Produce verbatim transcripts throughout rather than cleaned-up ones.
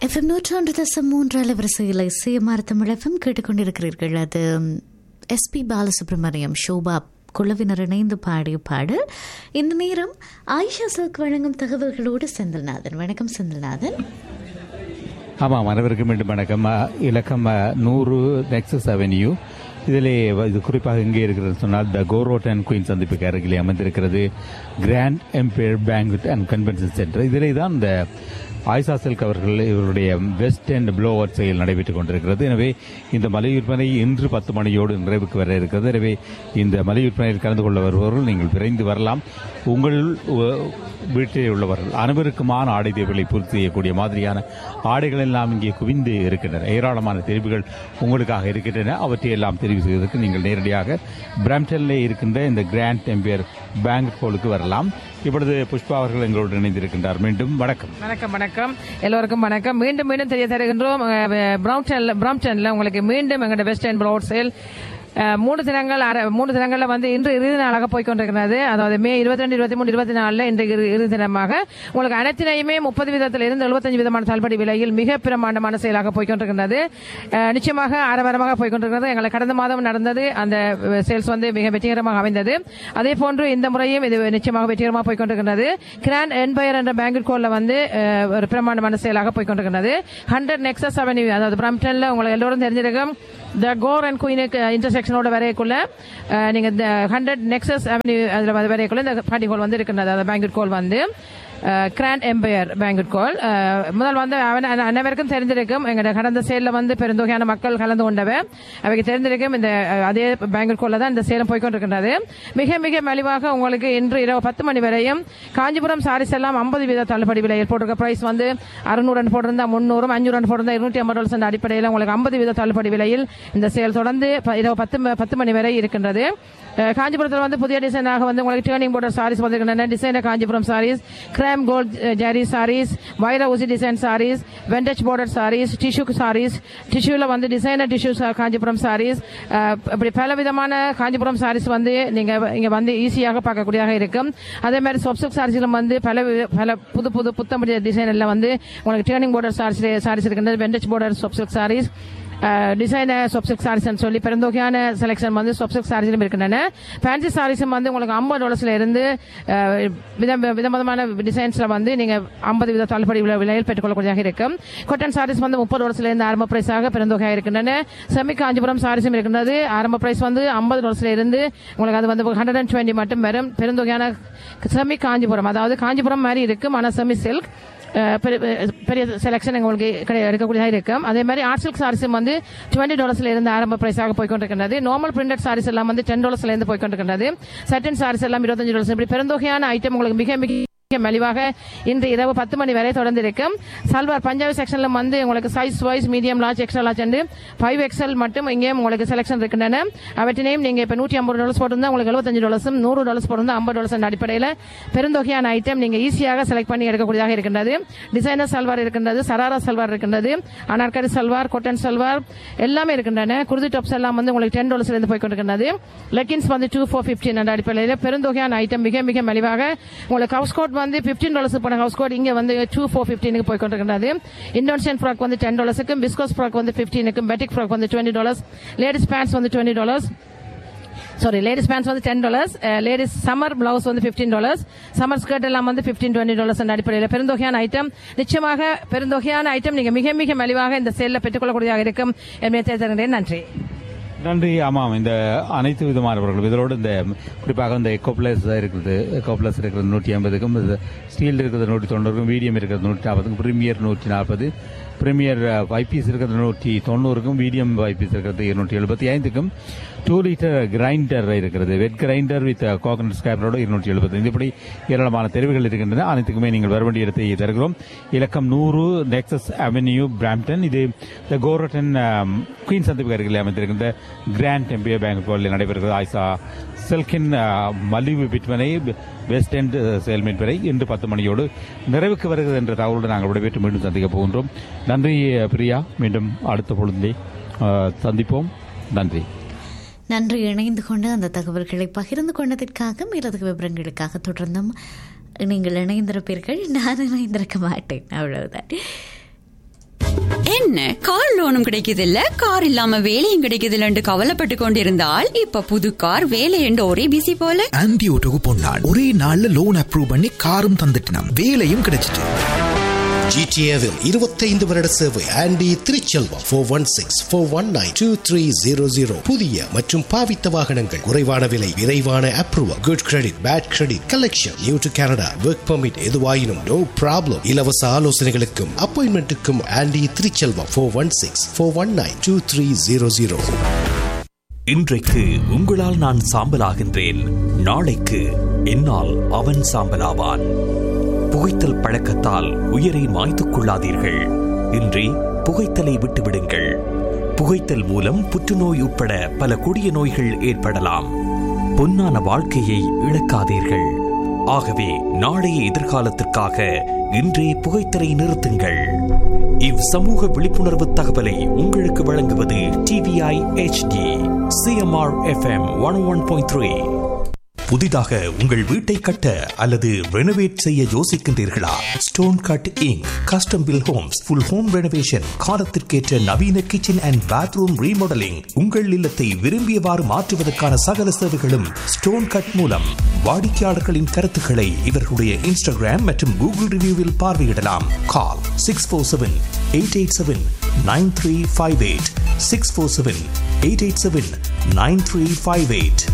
FM நூற்றொன்று தசம் மூன்று அலைவரிசையில் சிஎம்ஆர் தமிழ் எஃப்எம் கேட்டுக்கொண்டிருக்கிறீர்கள். அது எஸ்பி பாலசுப்ரமணியம் ஷோபா குழுவினர் இணைந்து பாடிய பாடல். இந்த நேரம் ஆயிஷா சில்க் வழங்கும் தகவல்களோடு செந்தில்நாதன். வணக்கம் செந்தில்நாதன். ஆமாம், அனைவருக்கும் மீண்டும் வணக்கம். இலக்கம் நூறு நெக்ஸஸ் அவென்யூ. இதிலே இது குறிப்பாக எங்கே இருக்கிறது சொன்னால் த கோரோட் அண்ட் குயின் சந்திப்புக்கு அருகிலே அமைந்திருக்கிறது grand empire banquet and convention centre. இதிலே தான் இந்த ஆயிஷா சில்க் அவர்கள் இவருடைய வெஸ்ட் அண்ட் ப்ளோ அவுட் செயல் நடைபெற்றுக் கொண்டிருக்கிறது. எனவே இந்த மலை விற்பனை இன்று பத்து மணியோடு நிறைவுக்கு வர இருக்கிறது. எனவே இந்த மலை விற்பனையில் கலந்து கொள்ள வருபவர்கள் நீங்கள் விரைந்து வரலாம். உங்கள் வீட்டில் உள்ளவர்கள் அனைவருக்குமான ஆடை தேவைகளை பூர்த்தி செய்யக்கூடிய மாதிரியான ஆடைகள் எல்லாம் இங்கே குவிந்து இருக்கின்றன. ஏராளமான தெரிவுகள் உங்களுக்காக இருக்கின்றன. அவற்றை எல்லாம் தெரிவு செய்வதற்கு நீங்கள் நேரடியாக பிரம்டனிலே இருக்கின்ற இந்த கிராண்ட் எம்பையர் பேங்க் ஹாலுக்கு வரலாம். இப்பொழுது புஷ்பா அவர்கள் எங்களோடு இணைந்திருக்கின்றார். மீண்டும் வணக்கம். வணக்கம் வணக்கம் எல்லோருக்கும் வணக்கம். மீண்டும் மீண்டும் தெரிய தருகின்றோம். பிரம்டன்ல பிரம்டன்ல உங்களுக்கு மீண்டும் எங்களுடைய west and flow out sale மூணு தினங்கள் மூணு தினங்கள்ல வந்து இன்று இறுதி நாளாக போய்கொண்டிருக்கிறது. அதாவது மே இருபத்தி ரெண்டு இருபத்தி மூணு இருபத்தி நாலுல இன்று இறுதி தினமாக உங்களுக்கு அனைத்தினையுமே முப்பது வீதத்தில் இருந்து எழுபத்தஞ்சு விதமான தள்ளுபடி விலையில் மிக பிரமாண்டமான செயலாக போய்கொண்டிருக்கிறது. நிச்சயமாக ஆரவாரமாக போய்கொண்டிருக்கிறது. எங்களை கடந்த மாதம் நடந்தது அந்த சேல்ஸ் வந்து மிக வெற்றிகரமாக அமைந்தது. அதே போன்று இந்த முறையும் இது நிச்சயமாக வெற்றிகரமாக போய்கொண்டிருக்கிறது. கிராண்ட் எம்பையர் என்ற பேங்க் கோல்ல வந்து ஒரு பிரமாண்டமான செயலாக போய்கொண்டிருக்கிறது. ஹண்ட்ரட் நெக்ஸஸ் அவென்யூ, அதாவது பிரம்டன்ல உங்களுக்கு எல்லோரும் தெரிஞ்சிருக்கும் த கோர் அண்ட் குயினுக்கு இன்டர்செக்ஷனோட வரைக்குள்ள நீங்க ஹண்ட்ரட் நெக்ஸஸ் அவென்யூ அதுல வரைக்குள்ள இந்த பார்ட்டி ஹால் வந்து இருக்கிறது. அந்த பேங்க்வெட் ஹால் வந்து கிராண்ட் எம்பையர் பேங்க்வெட் ஹால். முதல் வந்து அனைவருக்கும் தெரிஞ்சிருக்கும். எங்க கடந்த சேல்ல வந்து பெருந்தொகையான மக்கள் கலந்து கொண்டவ அவைக்கு தெரிஞ்சிருக்கும். இந்த அதே பேங்க்வெட் ஹால்ல தான் இந்த சேலம் போய்கொண்டிருக்கின்றது. மிக மிக மலிவாக உங்களுக்கு இன்று இரவு பத்து மணி வரையும் காஞ்சிபுரம் சாரீஸ் எல்லாம் ஐம்பது வீத தள்ளுபடி விலையில் போட்டிருக்க பிரைஸ் வந்து அறுநூறு போட்டிருந்தா முன்னூறும் அஞ்சூறு போட்டிருந்தா இருநூற்றி ஐம்பது டாலர்ஸ் அடிப்படையில் உங்களுக்கு ஐம்பது வீத தள்ளுபடி விலையில் இந்த சேல் தொடர்ந்து இரவு பத்து பத்து மணி வரை இருக்கின்றது. காஞ்சிபுரத்தில் வந்து புதிய டிசைனாக வந்து உங்களுக்கு டேர்னிங் போர்டர் சாரீஸ் வந்திருக்கின்றன. Designer Kanchipuram saris, gram gold zari saris, வைர ஊசி design saris, vintage border saris, tissue saris, டிஷ்யூல வந்து டிசைனர் டிஷ்யூ காஞ்சிபுரம் சாரீஸ், இப்படி பல விதமான காஞ்சிபுரம் சாரீஸ் வந்து நீங்க இங்க வந்து ஈஸியாக பார்க்கக்கூடியதாக இருக்கும். அதே மாதிரி சொப்சில்க் சாரீஸ்லும் வந்து பல பல புது புது புத்தம்படிய டிசைன் எல்லாம் வந்து உங்களுக்கு டேர்னிங் போர்டர் சாரீஸ் சாரீஸ் இருக்கின்றது. Vintage border சொப்சில்க் saris, designer சொப்சில்க் saris சொல்லி பெருந்தொகையான செலக்ஷன் வந்து சொப்சில்க் சாரீஸும் இருக்கின்றன. ஃபேன்சி சாரீஸும் வந்து உங்களுக்கு ஐம்பது டாலர்ஸ்ல இருந்து விதவிதமான டிசைன்ஸ்ல வந்து நீங்க ஐம்பது வித தள்ளுபடி விலையில் பெற்றுக்கொள்ளக்கூடியதாக இருக்கும். காட்டன் சாரீஸ் வந்து முப்பது டாலர்ஸ்ல இருந்து ஆரம்ப பிரைஸாக பெருந்தொகையாக இருக்கின்றன. செமி காஞ்சிபுரம் சாரீஸும் இருக்கின்றது. ஆரம்ப பிரைஸ் வந்து ஐம்பது டாலர்ஸ்ல இருந்து உங்களுக்கு அது வந்து ஹண்ட்ரட் அண்ட் டுவெண்ட்டி மட்டும் வரும். பெருந்தொகையான செமி காஞ்சிபுரம், அதாவது காஞ்சிபுரம் மாதிரி இருக்கும் ஆனா செமி சில்க் பெரிய செலக்ஷன் உங்களுக்கு இருக்கக்கூடியதாக இருக்கும். அதே மாதிரி ஆர்ட் சில்க் சாரீஸும் வந்து டுவெண்ட்டி டாலர்ஸ்ல இருந்து ஆரம்ப பிரைஸாக போய்கொண்டிருக்கிறது. நார்மல் பிரிண்டட் சாரீஸ் எல்லாம் வந்து டென் டாலர்ஸ்ல இருந்து போய்கொண்டிருக்கிறது. சட்டன் சாரீஸ் எல்லாம் இருபத்தஞ்சு டாலர்ஸ். இப்படி பெருந்தொகையான ஐட்டம் உங்களுக்கு மிக மிக மலிவாக இன்று இரவு பத்து மணி வரை தொடர்ந்து இருக்கும். சல்வார் பஞ்சாபி செக்ஷன்ல வந்து உங்களுக்கு size wise medium large extra large and five XL மட்டும் இங்கே உங்களுக்கு செலக்ஷன் இருக்கின்றன. அவற்றினையும் நீங்க இப்ப நூற்றி ஐம்பது டாலர்ஸ் போட்டிருந்தா உங்களுக்கு எழுபத்தஞ்சு டாலர்ஸும் நூறு டாலர்ஸ் போட்டிருந்தா ஐம்பது டாலர்ஸ் அடிப்படையில் பெருந்தொகையான ஐட்டம் நீங்க ஈஸியாக செலக்ட் பண்ணி எடுக்கக்கூடியதாக இருக்கின்றது. டிசைனர் சல்வார் இருக்கின்றது, சராரா சல்வார் இருக்கின்றது, அனார்கரி சல்வார், காட்டன் சல்வார் எல்லாமே இருக்கின்றன. குர்தி டாப்ஸ் எல்லாம் வந்து உங்களுக்கு டென் டாலர்ஸ்ல இருந்து போய்கொண்டிருக்கிறது. லெக்கின்ஸ் வந்து டூ ஃபோர் பிப்டீன் என்ற அடிப்படையில் பெருந்தொகையான ஐட்டம் மிக மிக மலிவாக உங்களுக்கு ஹவுஸ் கோட் வந்து பிப்டீன் டாலர்ஸ் போன ஹவுஸ் கோட் இங்க வந்து டூ ஃபோர் பிப்டீனுக்கு போய் கொண்டிருக்கிறது. இண்டோனேஷியன் ஃப்ராக் வந்து டென் டாலர்ஸுக்கும், பிஸ்கோஸ் ஃப்ராக் வந்து பிப்டீனுக்கும், பெட்டிக் ஃப்ராக் வந்து டுவெண்ட்டி டாலர்ஸ், லேடிஸ் பேண்ட்ஸ் வந்து twenty dollars sorry ladies pants வந்து ten dollars, ladies summer blouse வந்து பிப்டீன் டாலர்ஸ், சம்மர் ஸ்கர்ட் எல்லாம் வந்து பிப்டீன் டுவெண்ட்டி டாலர்ஸ் அடிப்படையில் பெருந்தொகையான ஐட்டம். நிச்சயமாக பெருந்தொகையான ஐட்டம் நீங்க மிக மிக மலிவாக இந்த சேல்ல பெற்றுக்கொள்ளக்கூடியதாக இருக்கும் என்பதை தெரிவிக்கிறேன். நன்றி. நன்றி. ஆமாம், இந்த அனைத்து விதமானவர்கள் இதோடு இந்த குறிப்பாக இந்த எக்கோ பிளஸ் இருக்கிறது, எக்கோ பிளஸ் இருக்கிறது நூற்றி ஐம்பதுக்கும், ஸ்டீல் இருக்கிறது நூற்றி தொண்ணூறுக்கும், மீடியம் இருக்கிறது நூற்றி நாற்பதுக்கும், பிரீமியர் நூற்றி நாற்பது, பிரீமியர் வைபீஸ் இருக்கிறது நூற்றி தொண்ணூறுக்கும், மீடியம் வைபீஸ் இருக்கிறது இருநூற்றி எழுபத்தி ஐந்துக்கும், டூ லிட்டர் கிரைண்டர் இருக்கிறது வெட் கிரைண்டர் வித் கோகனட் ஸ்கிராப்பரோடு இருநூற்றி எழுபத்தி ஐந்து. இப்படி ஏராளமான தெரிவுகள் இருக்கின்றன. அனைத்துக்குமே நீங்கள் வர வேண்டிய இடத்தை தருகிறோம். இலக்கம் நூறு நெக்ஸஸ் அவென்யூ பிராம்டன். இது கோரட்டன் குயின் சந்திப்பு அருகில் அமைந்திருக்கின்ற கிராண்ட் எம்பையர் பேங்க் ஹாலில் நடைபெறுகிறது. ஆயிஷா சில்கின் மலிவு விற்பனை வெஸ்ட் எண்ட் சேல் மீட்பரை இன்று பத்து மணியோடு நிறைவுக்கு வருகிறது என்ற தகவலோடு நாங்கள் விடைபெற்று மீண்டும் சந்திக்க போகின்றோம். நன்றி பிரியா. மீண்டும் அடுத்த பொழுதிலே சந்திப்போம். நன்றி. நன்றி. இணைந்து கொண்டு அந்த தகவல்களை பகிர்ந்து கொண்டதற்காக மேலதிக விவரங்களுக்காக தொடர்ந்தும் நீங்கள் இணைந்திருப்பீர்கள். நான் இணைந்திருக்க மாட்டேன், அவ்வளவுதான். என்ன கார் லோனும் கிடைக்குது இல்ல, கார் இல்லாம வேலையும் கிடைக்குது இல்லன்னு கவலைப்பட்டு கொண்டிருந்தால் இப்ப புது கார் வேலை என்று ஒரே பிசி போல. ஆன்டி ஓட்டோக்கு போனான், ஒரே நாள்ல லோன் அப்ரூவ் பண்ணி காரும் தந்துட்டான், வேலையும் கிடைச்சிட்டு. ஜிடிஏவில் இருபத்தைந்து வருட சேவை aunty Thiruchelvam four one six four one nine two three zero zero. புதிய மற்றும் பாவித்த வாகனங்கள், குறைவான விலை, விரைவான approval, good credit, bad credit collection, new to Canada, work permit, எதுவாயினும் நோ ப்ராப்ளம். இலவச ஆலோசனைகளுக்கும் அப்பாயின்மெண்ட்டுக்கும் aunty Thiruchelvam four one six four one nine two three zero zero. இன்றைக்கு உங்களால் நான் சாம்பலாகின்றேன், நாளைக்கு என்னால் அவன் சாம்பலாவான். புகைத்தல் பழக்கத்தால் உயிரை மாய்த்துக் கொள்ளாதீர்கள். இன்றே புகைத்தலை விட்டுவிடுங்கள். புகைத்தல் மூலம் புற்றுநோய் உட்பட பல கொடிய நோய்கள் ஏற்படலாம். பொன்னான வாழ்க்கையை இழக்காதீர்கள். ஆகவே நாளைய எதிர்காலத்திற்காக இன்றே புகைத்தலை நிறுத்துங்கள். இவ் சமூக விழிப்புணர்வு தகவலை உங்களுக்கு வழங்குவது TVI HD CMR FM one one point three. புதிதாக உங்கள் வீட்டை கட்ட அல்லது ரெனோவேட் செய்ய யோசிக்கின்றீர்களா? Stone cut ink custom bill Holmes full home renovation, காலத்திற்கேற்ற நவீன கிச்சன் அண்ட் பாத்ரூம் ரீமாடலிங், உங்கள் இல்லத்தை விரும்பியவாறு மாற்றுவதற்கான சகல சேவைகளும் ஸ்டோன் கட் மூலம். வாடிக்கையாளர்களின் கருத்துக்களை இவர்களுடைய இன்ஸ்டாகிராம் மற்றும் கூகுள் ரிவ்யூவில் பார்வையிடலாம். கால் six four seven eight eight seven nine three five eight six four seven eight eight seven nine three five eight.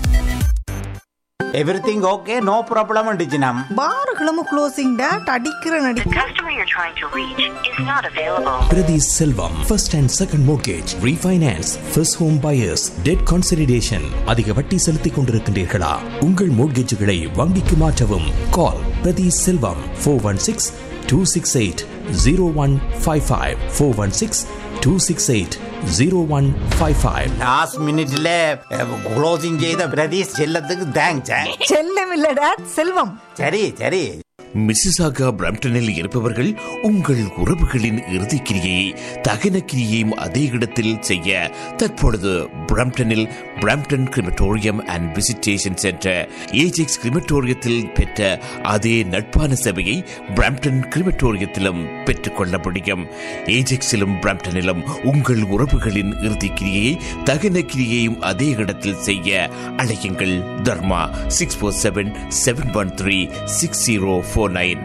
Everything okay, no problem அண்டிச்சினம். பாருகளும் closing date அடிக்கிற நடி. The customer you're trying to reach is not available. Prati Selvam, first and second mortgage, refinance, first home buyers, debt consolidation. அதிக வட்டி செலுத்திக் கொண்டிருக்கின்றீர்களா? உங்கள் மோட்கேஜுகளை வங்கிக்கு மாற்றவும். கால் பிரதி செல்வம் four one six two six eight zero one five five four one six two six eight zero one five five. Last மினிட்ல closing செய்த பிரதீஷ் செல்லத்துக்கு தேங்க்ஸ். செல்லம் இல்ல டேட், செல்வம். சரி சரி. மிசிசாகா பிரம்டனில் இருப்பவர்கள் உங்கள் உறவுகளின் இறுதிக்கிரியை தகன கிரியையும் அதே இடத்தில் செய்ய தற்பொழுது பிரம்டனில் Brampton crematorium and visitation centre Ajax கிரிமட்டோரியத்தில் பெற்ற அதே நட்பான சேவையை பிரம்டன் கிரிமட்டோரியத்திலும் பெற்றுக்கொள்ள முடியும். ஏஜெக்ஸிலும் பிரம்டனிலும் உங்கள் உறவுகளின் இறுதிக்கிரியை தகன கிரியையும் அதே இடத்தில் செய்ய அழையுங்கள். தர்மா six four seven seven one three six zero four nine.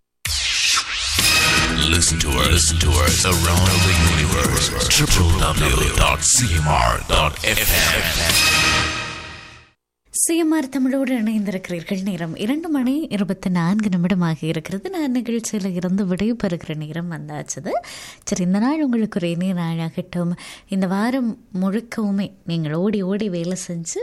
Listen to us, listen to us around the universe. w w w dot c m r dot f m. CMR தமிழோடு இணைந்திருக்கிறீர்கள். நேரம் இரண்டு மணி இருபத்தி நான்கு நிமிடமாக இருக்கிறது. நான் நிகழ்ச்சியில் இருந்து விடைபெறுகிற நேரம் வந்தாச்சுது. சரி, இந்த நாள் உங்களுக்கு ஒரு இனிய நாளாகட்டும். இந்த வாரம் முழுக்கவுமே நீங்கள் ஓடி ஓடி வேலை செஞ்சு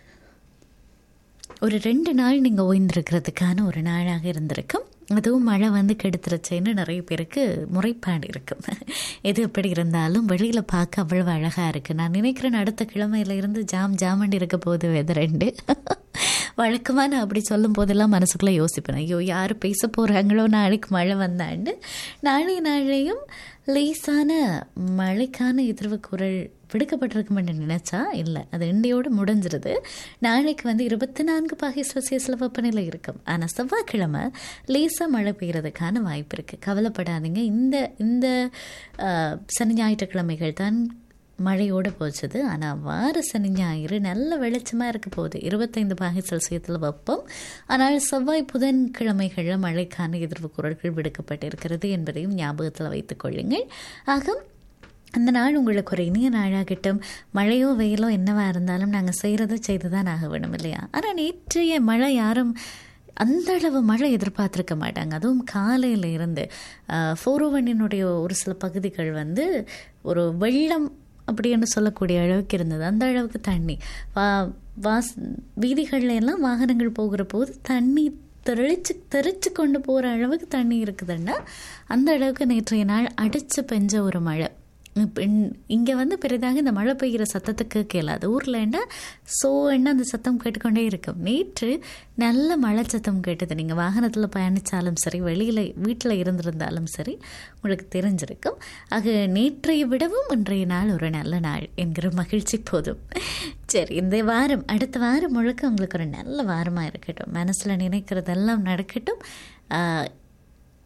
ஒரு ரெண்டு நாள் நீங்கள் ஓய்ந்திருக்கிறதுக்கான ஒரு நாளாக இருந்திருக்கும். அதுவும் மழை வந்து கெடுத்துருச்சேன்னு நிறைய பேருக்கு முறைப்பாடு இருக்கும். எது எப்படி இருந்தாலும் வெளியில் பார்க்க அவ்வளவு அழகாக இருக்குது. நான் நினைக்கிறேன் அடுத்த கிழமையில இருந்து ஜாம் ஜாமண்டி இருக்க போகுது வெதர் ரெண்டு. வழக்கமாக நான் அப்படி சொல்லும் போதெல்லாம் மனசுக்குள்ளே யோசிப்பேன், ஐயோ யார் பேச போகிறாங்களோ நாளைக்கு மழை வந்தாண்டு. நாளை நாளையும் லேசான மழைக்கான எதிர்வு குரல் விடுக்கப்பட்டிருக்குமென்னு நினச்சா இல்லை, அது இண்டியோடு முடிஞ்சிருது. நாளைக்கு வந்து இருபத்தி நான்கு பாகை செல்சியஸில் வெப்பநிலை இருக்கும். ஆனால் செவ்வாய்க்கிழமை லேசாக மழை பெய்கிறதுக்கான வாய்ப்பு இருக்குது. கவலைப்படாதீங்க. இந்த இந்த சனி ஞாயிற்றுக்கிழமைகள் தான் மழையோடு போச்சுது. ஆனால் வார சனி ஞாயிறு நல்ல வெளிச்சமாக இருக்க போகுது. இருபத்தைந்து பாகை செல்சியத்தில் வெப்பம். ஆனால் செவ்வாய் புதன் கிழமைகளில் மழைக்கான எதிர்வு குரல்கள் விடுக்கப்பட்டிருக்கிறது என்பதையும் ஞாபகத்தில் வைத்துக் கொள்ளுங்கள். ஆக அந்த நாள் உங்களுக்கு ஒரு இனிய நாளாகட்டும். மழையோ வெயிலோ என்னவாக இருந்தாலும் நாங்கள் செய்கிறத செய்து தான் ஆக வேணும் இல்லையா? ஆனால் நேற்றைய மழை யாரும் அந்த அளவு மழை எதிர்பார்த்துருக்க மாட்டாங்க. அதுவும் காலையில் இருந்து ஃபோரோவனினுடைய ஒரு சில பகுதிகள் வந்து ஒரு வெள்ளம் அப்படின்னு சொல்லக்கூடிய அளவுக்கு இருந்தது. அந்த அளவுக்கு தண்ணி வா வாஸ் வீதிகளில் எல்லாம் வாகனங்கள் போகிற போது தண்ணி தெளிச்சு தெளிச்சு கொண்டு போகிற அளவுக்கு தண்ணி இருக்குதுன்னா அந்த அளவுக்கு நேற்றைய நாள் அடித்து பெஞ்ச ஒரு மழை. இங்கே வந்து பெரிதாக இந்த மழை பெய்கிற சத்தத்துக்கு கேளாது. ஊரில் என்ன சோ என்ன அந்த சத்தம் கேட்டுக்கொண்டே இருக்கும். நேற்று நல்ல மழை சத்தம் கேட்டது. நீங்கள் வாகனத்தில் பயணித்தாலும் சரி, வெளியில் வீட்டில் இருந்திருந்தாலும் சரி, உங்களுக்கு தெரிஞ்சிருக்கும். ஆக நேற்றைய விடவும் இன்றைய நாள் ஒரு நல்ல நாள் என்கிற மகிழ்ச்சி போதும். சரி, இந்த வாரம் அடுத்த வாரம் முழுக்க உங்களுக்கு ஒரு நல்ல வாரமாக இருக்கட்டும். மனசில் நினைக்கிறதெல்லாம் நடக்கட்டும்.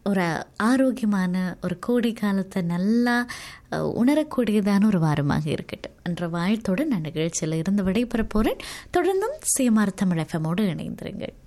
ஒரு ஆரோக்கியமான ஒரு கோடை காலத்தை நல்லா உணரக்கூடியதான ஒரு வாரமாக இருக்கட்டும் என்ற வாழ்த்தோடு நான் நிகழ்ச்சியில் இருந்து விடைபெற போகிறேன். தொடர்ந்தும் சிஎம்ஆர் தமிழ் எஃப்எம்மோடு இணைந்திருங்கள்.